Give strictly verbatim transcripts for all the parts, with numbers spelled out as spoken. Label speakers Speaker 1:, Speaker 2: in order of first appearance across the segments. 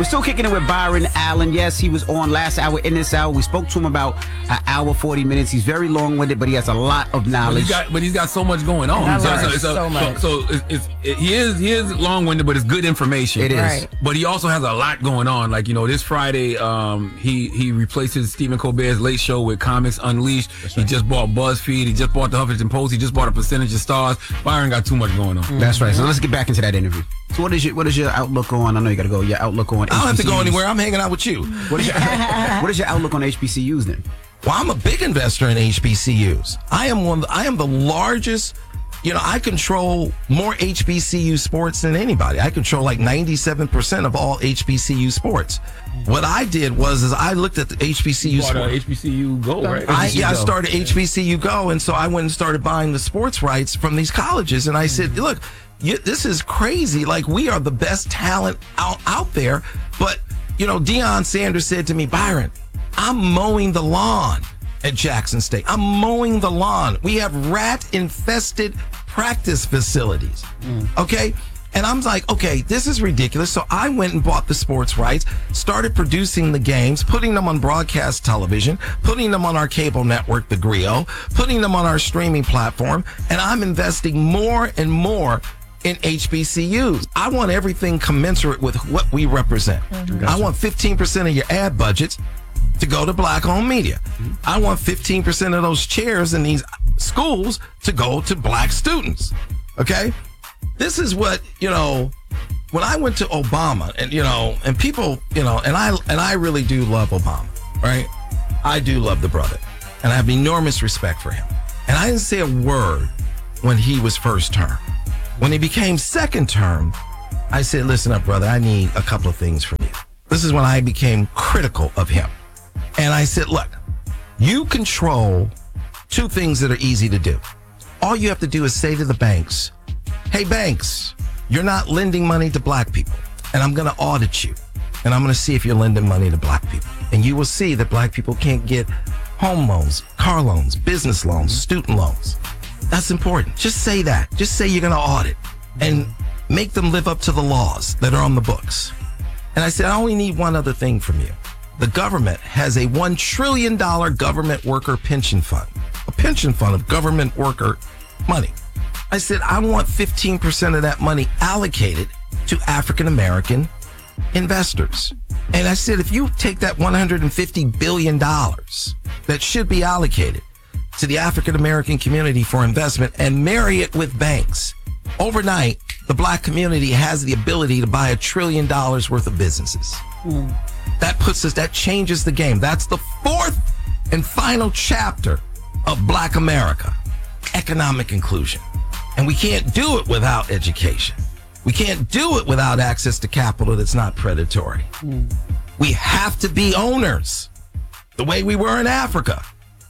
Speaker 1: We're still kicking it with Byron Allen. Yes, he was on last hour. In this hour, we spoke to him about an hour, forty minutes. He's very long-winded, but he has a lot of knowledge.
Speaker 2: But he's got, but he's got so much going on.
Speaker 3: I
Speaker 2: So,
Speaker 3: learned
Speaker 2: so, so,
Speaker 3: so much.
Speaker 2: so, so it's, it's, it, he is he is long-winded, but it's good information.
Speaker 1: It is.
Speaker 3: Right.
Speaker 2: But he also has a lot going on. Like, you know, this Friday, um, he he replaces Stephen Colbert's Late Show with Comics Unleashed. He just bought BuzzFeed. He just bought the Huffington Post. He just bought a percentage of Stars. Byron got too much going on.
Speaker 1: That's right. So let's get back into that interview. So what is your what is your outlook on? I know you got to go. Your outlook on.
Speaker 4: I don't have to go
Speaker 1: H B C Us.
Speaker 4: anywhere. I'm hanging out with you.
Speaker 1: What is your what is your outlook on H B C Us then?
Speaker 4: Well, I'm a big investor in H B C Us. I am one. I am the largest. You know, I control more H B C U sports than anybody. I control like ninety-seven percent of all H B C U sports. What I did was, is I looked at the H B C U
Speaker 2: You bought a
Speaker 4: sports.
Speaker 2: H B C U Go, right?
Speaker 4: I,
Speaker 1: H B C U
Speaker 4: yeah, I
Speaker 1: Go.
Speaker 4: started H B C U Go, and so I went and started buying the sports rights from these colleges. And I said, look, you, this is crazy. Like, we are the best talent out, out there. But, you know, Deion Sanders said to me, Byron, I'm mowing the lawn at Jackson State. I'm mowing the lawn. We have rat-infested practice facilities. Okay? And I'm like, okay, this is ridiculous. So I went and bought the sports rights, started producing the games, putting them on broadcast television, putting them on our cable network, the Grio, putting them on our streaming platform, and I'm investing more and more in H B C Us. I want everything commensurate with what we represent. I want fifteen percent of your ad budgets to go to black-owned media. I want fifteen percent of those chairs in these schools to go to black students. Okay? This is what, you know, when I went to Obama, and, you know, and people, you know, and I and I really do love Obama, right? I do love the brother, and I have enormous respect for him. And I didn't say a word when he was first term. When he became second term, I said, listen up, brother, I need a couple of things from you. This is when I became critical of him. And I said, look, you control two things that are easy to do. All you have to do is say to the banks, hey, banks, you're not lending money to black people, and I'm going to audit you, and I'm going to see if you're lending money to black people. And you will see that black people can't get home loans, car loans, business loans, student loans. That's important. Just say that. Just say you're going to audit and make them live up to the laws that are on the books. And I said, I only need one other thing from you. The government has a one trillion dollars government worker pension fund, a pension fund of government worker money. I said, I want fifteen percent of that money allocated to African-American investors. And I said, if you take that one hundred fifty billion dollars that should be allocated to the African-American community for investment and marry it with banks, overnight, the black community has the ability to buy a trillion dollars worth of businesses. Mm. That puts us, that changes the game. That's the fourth and final chapter of Black America, economic inclusion. And we can't do it without education. We can't do it without access to capital that's not predatory. Mm. We have to be owners the way we were in Africa.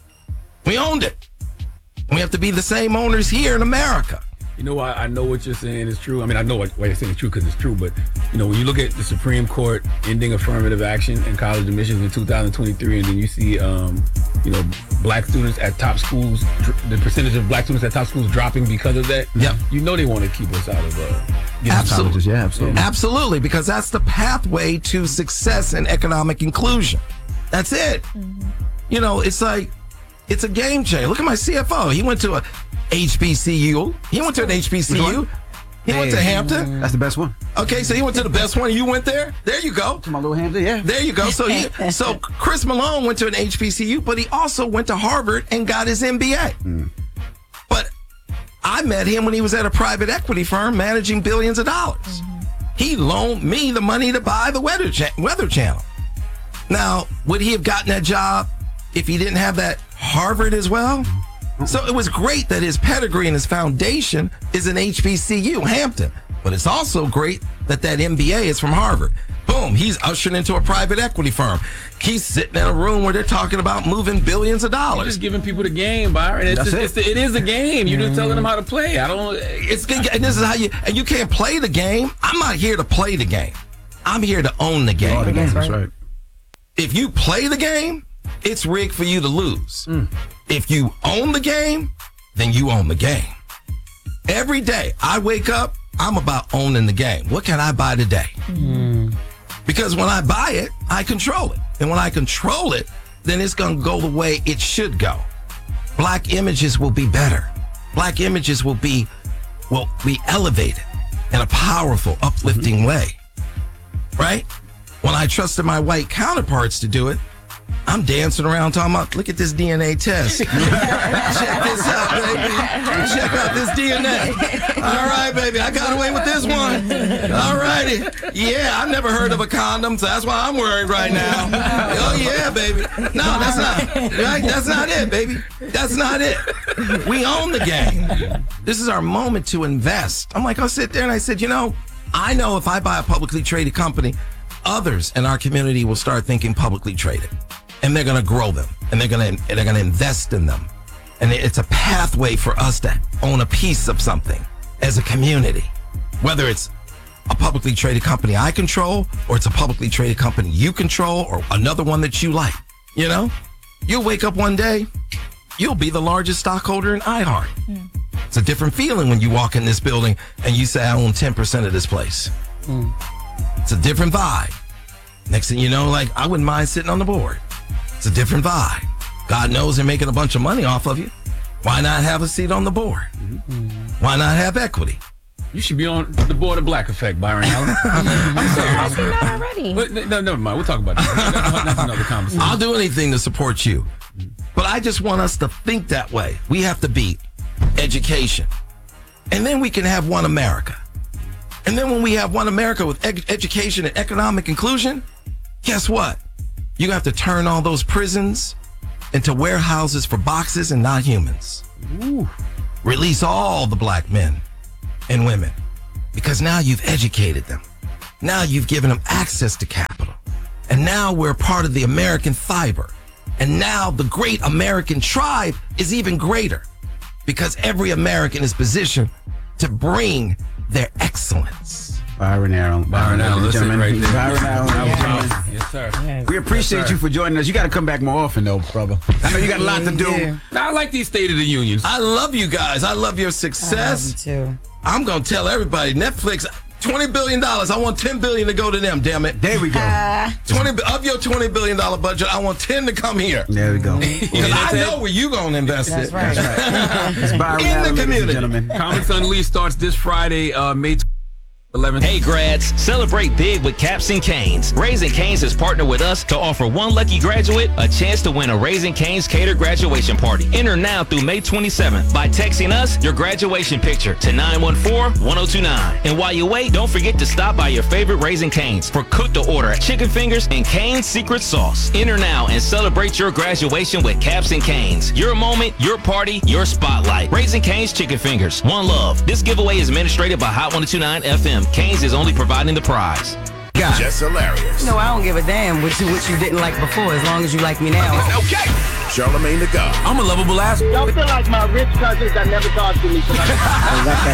Speaker 4: We owned it. We have to be the same owners here in America.
Speaker 2: You know, I, I know what you're saying is true. I mean, I know what, what you're saying is true because it's true. But, you know, when you look at the Supreme Court ending affirmative action in college admissions in two thousand twenty-three, and then you see, um, you know, black students at top schools, the percentage of black students at top schools dropping because of that,
Speaker 4: yep.
Speaker 2: You know they want to keep us out of uh,
Speaker 4: absolutely.
Speaker 1: colleges. Yeah, absolutely.
Speaker 4: Absolutely, because that's the pathway to success and economic inclusion. That's it. Mm-hmm. You know, it's like, it's a game changer. Look at my C F O. He went to a H B C U. He went to an H B C U. He went to Hampton.
Speaker 1: That's the best one.
Speaker 4: Okay, so he went to the best one. You went there? There you go.
Speaker 1: To my little Hampton, yeah.
Speaker 4: There you go. So he, so Chris Malone went to an H B C U, but he also went to Harvard and got his M B A. Mm. But I met him when he was at a private equity firm managing billions of dollars. Mm-hmm. He loaned me the money to buy the Weather, cha- Weather Channel. Now, would he have gotten that job if he didn't have that Harvard as well? So it was great that his pedigree and his foundation is an H B C U, Hampton. But it's also great that that M B A is from Harvard. Boom, he's ushered into a private equity firm. He's sitting in a room where they're talking about moving billions of dollars.
Speaker 2: You're just giving people the game, Byron. It's
Speaker 1: That's
Speaker 2: just,
Speaker 1: it.
Speaker 2: It's the, it is a game. You're just telling them how to play. I don't.
Speaker 4: It's and this is how you and you can't play the game. I'm not here to play the game. I'm here to own the game.
Speaker 1: Oh, the game. That's right.
Speaker 4: If you play the game, it's rigged for you to lose. Mm. If you own the game, then you own the game. Every day I wake up, I'm about owning the game. What can I buy today? Mm. Because when I buy it, I control it. And when I control it, then it's going to go the way it should go. Black images will be better. Black images will be, will be elevated in a powerful, uplifting way. Right? When I trusted my white counterparts to do it, I'm dancing around talking about, look at this D N A test. Check this out, baby. Check out this D N A. All right, baby, I got away with this one. All righty. Yeah, I've never heard of a condom, so that's why I'm worried right now. Oh, yeah, baby. No, that's not, right? That's not it, baby. That's not it. We own the game. This is our moment to invest. I'm like, I'll sit there and I said, you know, I know if I buy a publicly traded company, others in our community will start thinking publicly traded. And they're going to grow them, and they're going to they're going to invest in them, and it's a pathway for us to own a piece of something as a community, whether it's a publicly traded company I control, or it's a publicly traded company you control, or another one that you like. You know, you'll wake up one day, you'll be the largest stockholder in iHeart. Mm. It's a different feeling when you walk in this building and you say, I own ten percent of this place. Mm. It's a different vibe. Next thing you know, like, I wouldn't mind sitting on the board. It's a different vibe. God knows they're making a bunch of money off of you. Why not have a seat on the board? Mm-hmm. Why not have equity?
Speaker 2: You should be on the board of Black Effect, Byron Allen. I'm sorry.
Speaker 3: How's he not already?
Speaker 2: But, no, never mind. We'll talk about that. That's another conversation.
Speaker 4: I'll do anything to support you. But I just want us to think that way. We have to beat education. And then we can have one America. And then when we have one America with ed- education and economic inclusion, guess what? You have to turn all those prisons into warehouses for boxes and not humans. Ooh. Release all the black men and women, because now you've educated them. Now you've given them access to capital. And now we're part of the American fiber. And now the great American tribe is even greater, because every American is positioned to bring their excellence.
Speaker 1: Byron Allen.
Speaker 2: Byron Allen, listen right there.
Speaker 1: Byron Allen.
Speaker 2: Yes, yes, sir.
Speaker 1: Yes. We appreciate yes, you for joining us. You got to come back more often, though, brother. I know you got a lot to do.
Speaker 2: Yeah. I like these State of the Unions.
Speaker 4: I love you guys. I love your success.
Speaker 3: I love you too.
Speaker 4: I'm going to tell everybody, Netflix, twenty billion dollars. I want ten billion dollars to go to them, damn it.
Speaker 1: There we go. Uh,
Speaker 4: twenty Of your twenty billion dollars budget, I want ten to come here.
Speaker 1: There we go.
Speaker 4: Because I know where you going to invest
Speaker 3: That's
Speaker 4: it.
Speaker 3: Right.
Speaker 1: That's right. It's Byron
Speaker 4: In
Speaker 1: Allen,
Speaker 4: the community.
Speaker 1: gentlemen.
Speaker 2: Comics Unleashed starts this Friday, uh, May eleventh.
Speaker 5: Hey grads, celebrate big with Caps and Canes. Raising Canes has partnered with us to offer one lucky graduate a chance to win a Raising Canes catered graduation party. Enter now through May twenty-seventh by texting us your graduation picture to nine one four, one oh two nine. And while you wait, don't forget to stop by your favorite Raising Canes for cook to order chicken fingers and Cane's secret sauce. Enter now and celebrate your graduation with Caps and Canes. Your moment, your party, your spotlight. Raising Cane's chicken fingers. One love. This giveaway is administrated by Hot one oh two nine F M. Canes is only providing the prize.
Speaker 1: God.
Speaker 6: Just hilarious.
Speaker 7: No, I don't give a damn what you what you didn't like before, as long as you like me now.
Speaker 6: Okay. Charlamagne the God.
Speaker 2: I'm a lovable ass.
Speaker 8: Y'all feel like my rich cousins that never talk to me.